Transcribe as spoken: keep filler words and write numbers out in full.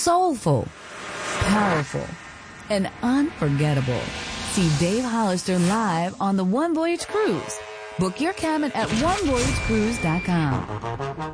soulful, powerful, and unforgettable. See Dave Hollister live on the One Voyage Cruise. Book your cabin at one voyage cruise dot com.